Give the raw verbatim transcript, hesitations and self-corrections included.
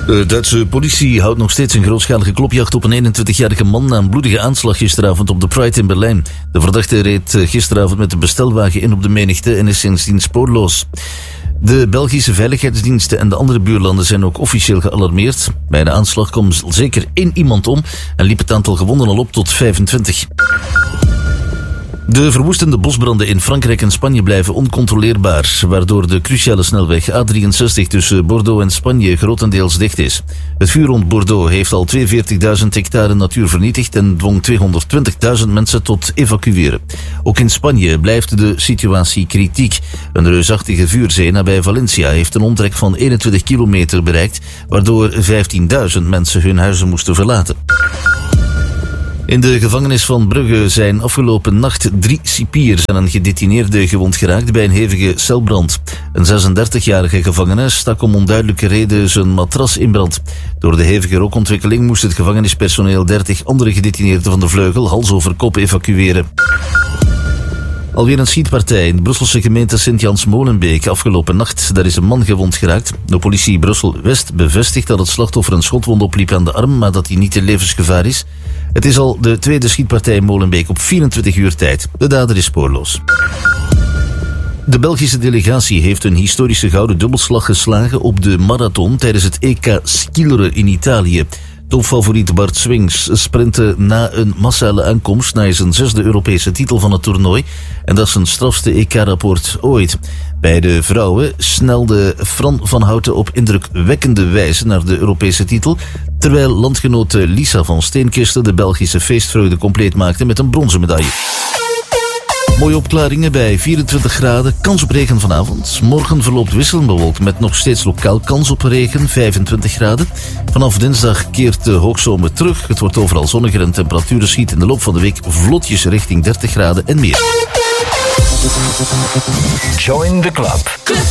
De Duitse politie houdt nog steeds een grootschalige klopjacht op een eenentwintigjarige man na een bloedige aanslag gisteravond op de Pride in Berlijn. De verdachte reed gisteravond met de bestelwagen in op de menigte en is sindsdien spoorloos. De Belgische veiligheidsdiensten en de andere buurlanden zijn ook officieel gealarmeerd. Bij de aanslag kwam zeker één iemand om en liep het aantal gewonden al op tot vijfentwintig. De verwoestende bosbranden in Frankrijk en Spanje blijven oncontroleerbaar, waardoor de cruciale snelweg A drieënzestig tussen Bordeaux en Spanje grotendeels dicht is. Het vuur rond Bordeaux heeft al tweeënveertigduizend hectare natuur vernietigd en dwong tweehonderdtwintigduizend mensen tot evacueren. Ook in Spanje blijft de situatie kritiek. Een reusachtige vuurzee nabij Valencia heeft een omtrek van eenentwintig kilometer bereikt, waardoor vijftienduizend mensen hun huizen moesten verlaten. In de gevangenis van Brugge zijn afgelopen nacht drie cipiers en een gedetineerde gewond geraakt bij een hevige celbrand. Een zesendertigjarige gevangene stak om onduidelijke reden zijn matras in brand. Door de hevige rookontwikkeling moest het gevangenispersoneel dertig andere gedetineerden van de Vleugel hals over kop evacueren. Alweer een schietpartij in de Brusselse gemeente Sint-Jans-Molenbeek afgelopen nacht. Daar is een man gewond geraakt. De politie Brussel-West bevestigt dat het slachtoffer een schotwond opliep aan de arm, maar dat hij niet in levensgevaar is. Het is al de tweede schietpartij in Molenbeek op vierentwintig uur tijd. De dader is spoorloos. De Belgische delegatie heeft een historische gouden dubbelslag geslagen op de marathon tijdens het E K skileren in Italië. Topfavoriet Bart Swings sprintte na een massale aankomst naar zijn zesde Europese titel van het toernooi. En dat is zijn strafste E K-rapport ooit. Bij de vrouwen snelde Fran van Houten op indrukwekkende wijze naar de Europese titel, terwijl landgenote Lisa van Steenkisten de Belgische feestvreugde compleet maakte met een bronzen medaille. Mooie opklaringen bij vierentwintig graden, kans op regen vanavond. Morgen verloopt wisselend bewolkt met nog steeds lokaal kans op regen, vijfentwintig graden. Vanaf dinsdag keert de hoogzomer terug. Het wordt overal zonniger en temperaturen schieten in de loop van de week vlotjes richting dertig graden en meer. Join the club.